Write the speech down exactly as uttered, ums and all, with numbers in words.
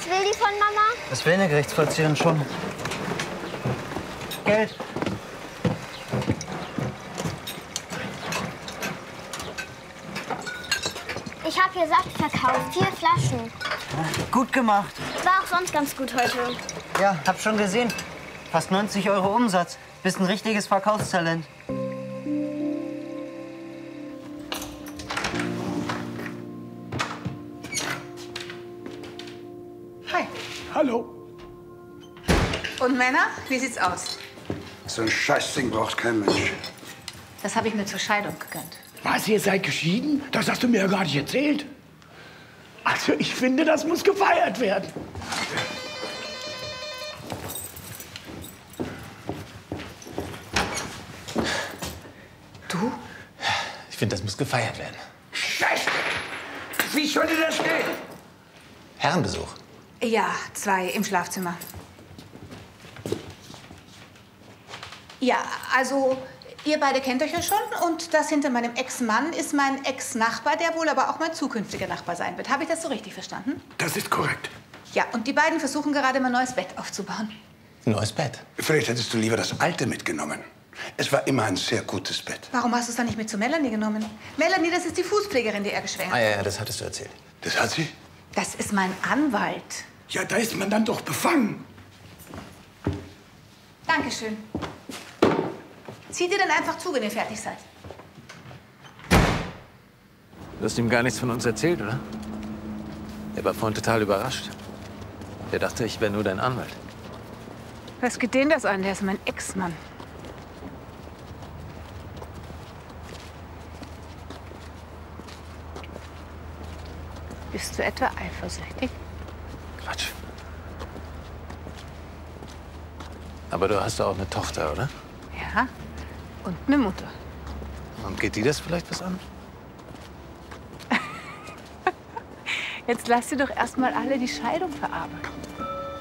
Was will die von Mama? Das will eine Gerichtsvollzieherin schon. Geld. Ich habe hier Saft verkauft, vier Flaschen. Gut gemacht. War auch sonst ganz gut heute. Ja, hab schon gesehen. Fast neunzig Euro Umsatz. Bist ein richtiges Verkaufstalent. Hi. Hallo. Und Männer, wie sieht's aus? So ein Scheißding braucht kein Mensch. Das habe ich mir zur Scheidung gegönnt. Was, ihr seid geschieden? Das hast du mir ja gar nicht erzählt. Also, ich finde, das muss gefeiert werden. Du? Ich finde, das muss gefeiert werden. Scheiße! Wie soll dir das gehen? Herrenbesuch. Ja, zwei im Schlafzimmer. Ja, also ihr beide kennt euch ja schon und das hinter meinem Ex-Mann ist mein Ex-Nachbar, der wohl aber auch mein zukünftiger Nachbar sein wird. Habe ich das so richtig verstanden? Das ist korrekt. Ja, und die beiden versuchen gerade mein neues Bett aufzubauen. Ein neues Bett. Vielleicht hättest du lieber das alte mitgenommen. Es war immer ein sehr gutes Bett. Warum hast du es dann nicht mit zu Melanie genommen? Melanie, das ist die Fußpflegerin, die er geschwängert Ah hat. ja, ja, das hattest du erzählt. Das hat sie? Das ist mein Anwalt. Ja, da ist man dann doch befangen. Dankeschön. Zieht ihr dann einfach zu, wenn ihr fertig seid. Du hast ihm gar nichts von uns erzählt, oder? Er war vorhin total überrascht. Er dachte, ich wäre nur dein Anwalt. Was geht den das an? Der ist mein Ex-Mann. Bist du etwa eifersüchtig? Quatsch. Aber du hast doch auch eine Tochter, oder? Ja. Und eine Mutter. Und geht die das vielleicht was an? Jetzt lass sie doch erst mal alle die Scheidung verarbeiten.